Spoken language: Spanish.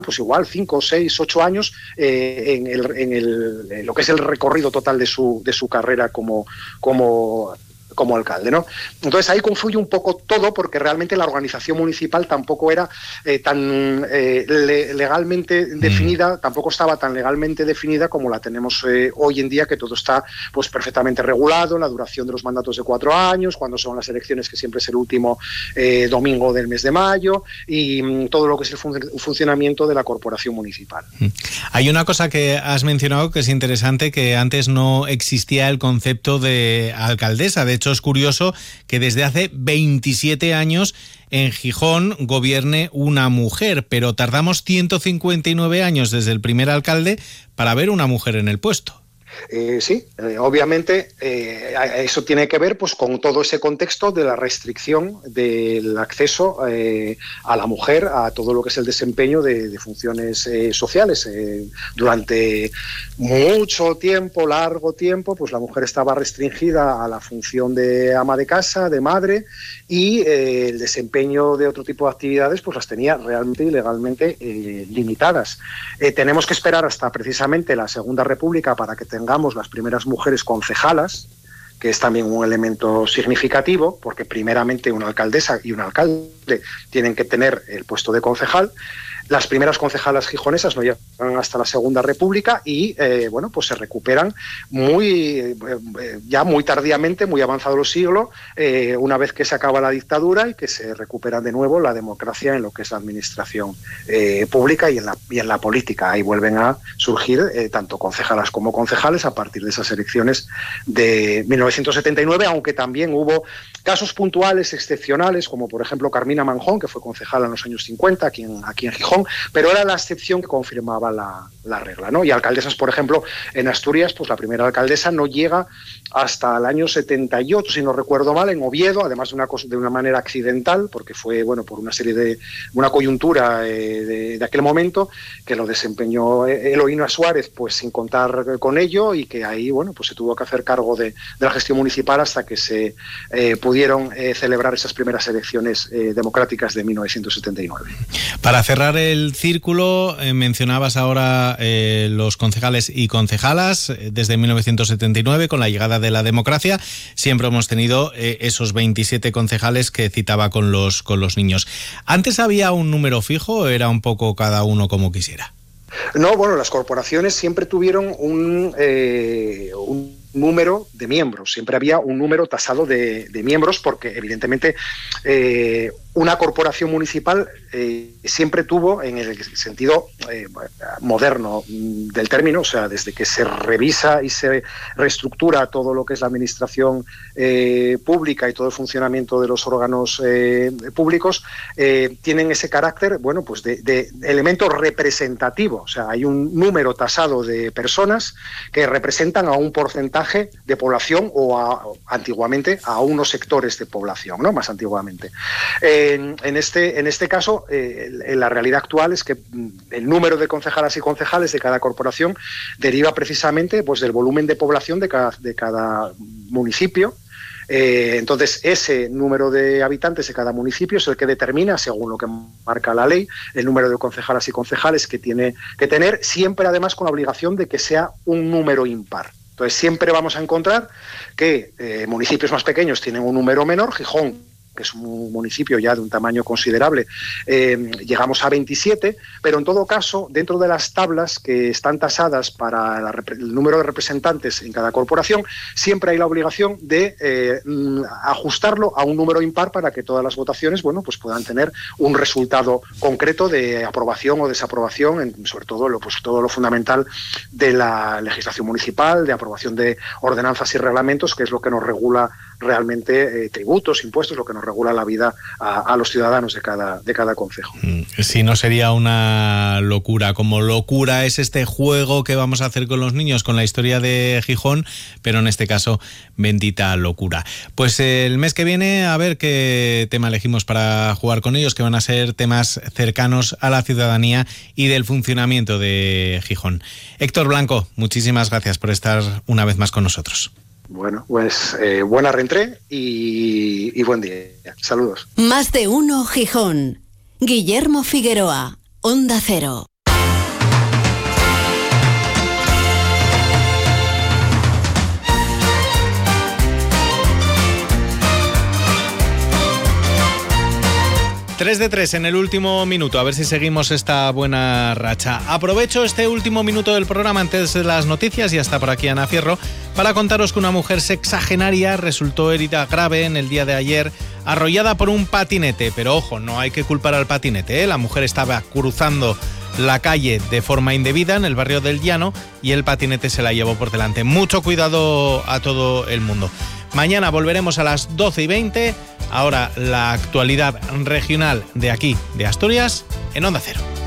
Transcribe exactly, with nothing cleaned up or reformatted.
pues igual cinco, seis, ocho años eh, en, el, en, el, en lo que es el recorrido total de su, de su carrera como, como, como alcalde, ¿no? Entonces ahí confluye un poco todo, porque realmente la organización municipal tampoco era eh, tan eh, le, legalmente definida, mm. tampoco estaba tan legalmente definida como la tenemos eh, hoy en día, que todo está pues perfectamente regulado, la duración de los mandatos de cuatro años, cuando son las elecciones, que siempre es el último eh, domingo del mes de mayo, y mm, todo lo que es el fun- funcionamiento de la corporación municipal. Hay una cosa que has mencionado que es interesante, que antes no existía el concepto de alcaldesa. De hecho, es curioso que desde hace veintisiete años en Gijón gobierne una mujer, pero tardamos ciento cincuenta y nueve años desde el primer alcalde para ver una mujer en el puesto. Eh, sí, eh, obviamente eh, eso tiene que ver pues con todo ese contexto de la restricción del acceso eh, a la mujer a todo lo que es el desempeño de, de funciones eh, sociales. Eh, durante mucho tiempo, largo tiempo, pues la mujer estaba restringida a la función de ama de casa, de madre, y eh, el desempeño de otro tipo de actividades pues las tenía realmente y legalmente eh, limitadas. Eh, tenemos que esperar hasta precisamente la Segunda República para que tengamos las primeras mujeres concejalas, que es también un elemento significativo, porque primeramente una alcaldesa y un alcalde tienen que tener el puesto de concejal. Las primeras concejalas gijonesas no llegan hasta la Segunda República y, eh, bueno, pues se recuperan muy, eh, ya muy tardíamente, muy avanzado los siglos, eh, una vez que se acaba la dictadura y que se recupera de nuevo la democracia en lo que es la administración eh, pública y en la, y en la política. Ahí vuelven a surgir eh, tanto concejalas como concejales a partir de esas elecciones de mil novecientos setenta y nueve, aunque también hubo casos puntuales, excepcionales, como por ejemplo Carmina Manjón, que fue concejala en los años cincuenta aquí en, aquí en Gijón, pero era la excepción que confirmaba la, la regla, ¿no? Y alcaldesas, por ejemplo, en Asturias, pues la primera alcaldesa no llega hasta el año setenta y ocho, si no recuerdo mal, en Oviedo, además de una, cosa, de una manera accidental, porque fue, bueno, por una serie de, una coyuntura eh, de, de aquel momento, que lo desempeñó Eloína Suárez, pues sin contar con ello, y que ahí, bueno, pues se tuvo que hacer cargo de, de la gestión municipal hasta que se eh, pudieron eh, celebrar esas primeras elecciones eh, democráticas de mil novecientos setenta y nueve. Para cerrar el círculo, eh, mencionabas ahora eh, los concejales y concejalas. Eh, desde mil novecientos setenta y nueve, con la llegada de la democracia, siempre hemos tenido eh, esos veintisiete concejales que citaba con los, con los niños. ¿Antes había un número fijo o era un poco cada uno como quisiera? No, bueno, las corporaciones siempre tuvieron un, eh, un número de miembros, siempre había un número tasado de, de miembros, porque evidentemente eh, una corporación municipal eh, siempre tuvo, en el sentido eh, moderno del término, o sea, desde que se revisa y se reestructura todo lo que es la administración eh, pública y todo el funcionamiento de los órganos eh, públicos, eh, tienen ese carácter, bueno, pues de, de elemento representativo, o sea, hay un número tasado de personas que representan a un porcentaje de población o a, antiguamente a unos sectores de población, ¿no? Más antiguamente. En, en, este, en este caso, eh, en la realidad actual es que el número de concejalas y concejales de cada corporación deriva precisamente pues, del volumen de población de cada, de cada municipio. Eh, entonces, ese número de habitantes de cada municipio es el que determina, según lo que marca la ley, el número de concejalas y concejales que tiene que tener, siempre además con la obligación de que sea un número impar. Entonces, siempre vamos a encontrar que eh, municipios más pequeños tienen un número menor. Gijón, que es un municipio ya de un tamaño considerable, eh, llegamos a veintisiete, pero en todo caso, dentro de las tablas que están tasadas para la, el número de representantes en cada corporación, siempre hay la obligación de eh, ajustarlo a un número impar para que todas las votaciones, bueno, pues puedan tener un resultado concreto de aprobación o desaprobación, en, sobre todo lo, pues, todo lo fundamental de la legislación municipal, de aprobación de ordenanzas y reglamentos, que es lo que nos regula realmente eh, tributos, impuestos, lo que nos regula la vida a, a los ciudadanos de cada, de cada concejo. Si no sería una locura, como locura es este juego que vamos a hacer con los niños, con la historia de Gijón, pero en este caso, bendita locura. Pues el mes que viene, a ver qué tema elegimos para jugar con ellos, que van a ser temas cercanos a la ciudadanía y del funcionamiento de Gijón. Héctor Blanco, muchísimas gracias por estar una vez más con nosotros. Bueno, pues eh, buena reentré y, y buen día. Saludos. Más de uno Gijón. Guillermo Figueroa, Onda Cero. tres de tres en el último minuto, a ver si seguimos esta buena racha. Aprovecho este último minuto del programa antes de las noticias, y hasta por aquí Ana Fierro, para contaros que una mujer sexagenaria resultó herida grave en el día de ayer, arrollada por un patinete. Pero ojo, no hay que culpar al patinete, ¿eh? La mujer estaba cruzando la calle de forma indebida en el barrio del Llano y el patinete se la llevó por delante. Mucho cuidado a todo el mundo. Mañana volveremos a las doce y veinte. Ahora la actualidad regional de aquí, de Asturias, en Onda Cero.